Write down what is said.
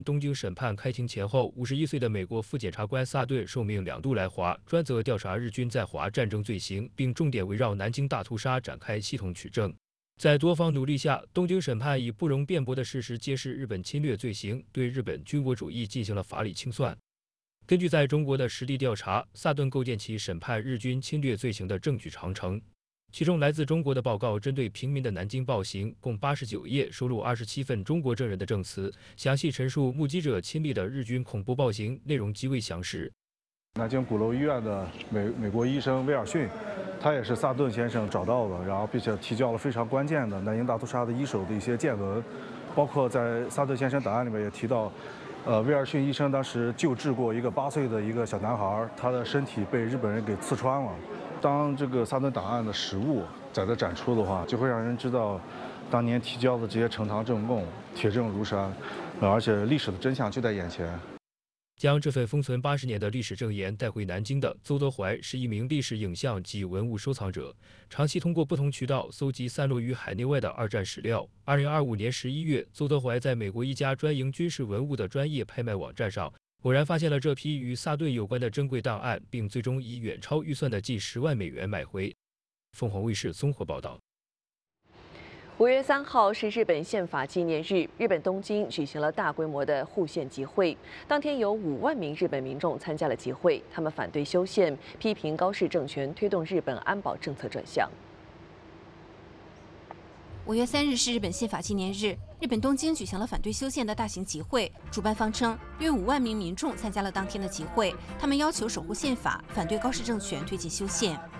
东京审判开庭前后，51岁的美国副检察官萨顿受命2度来华，专责调查日军在华战争罪行，并重点围绕南京大屠杀展开系统取证。在多方努力下，东京审判以不容辩驳的事实揭示日本侵略罪行，对日本军国主义进行了法理清算。根据在中国的实地调查，萨顿构建起审判日军侵略罪行的证据长城。其中来自中国的报告针对平民的南京暴行共89页，收录27份中国证人的证词，详细陈述目击者亲历的日军恐怖暴行，内容极为详实。 南京鼓楼医院的美国医生威尔逊，他也是萨顿先生找到的，然后并且提交了非常关键的南京大屠杀的一手的一些见闻，包括在萨顿先生档案里面也提到，威尔逊医生当时救治过一个8岁的一个小男孩，他的身体被日本人给刺穿了。当这个萨顿档案的实物在这展出的话，就会让人知道当年提交的这些呈堂证供铁证如山，而且历史的真相就在眼前。 将这份封存80年的历史证言带回南京的邹德怀是一名历史影像及文物收藏者，长期通过不同渠道搜集散落于海内外的2战史料。2025年11月，邹德怀在美国一家专营军事文物的专业拍卖网站上，偶然发现了这批与萨顿有关的珍贵档案，并最终以远超预算的近10万美元买回。凤凰卫视综合报道。 5月3号是日本宪法纪念日，日本东京举行了大规模的护宪集会。当天有5万名日本民众参加了集会，他们反对修宪，批评高市政权推动日本安保政策转向。 5月3日是日本宪法纪念日，日本东京举行了反对修宪的大型集会。主办方称，约5万名民众参加了当天的集会，他们要求守护宪法，反对高市政权推进修宪。